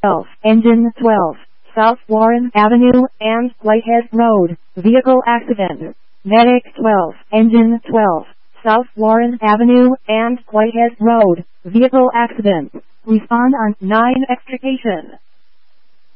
12, Engine 12, South Warren Avenue and Whitehead Road, vehicle accident. Medic 12, Engine 12, South Warren Avenue and Whitehead Road, vehicle accident. Respond on 9 extrication.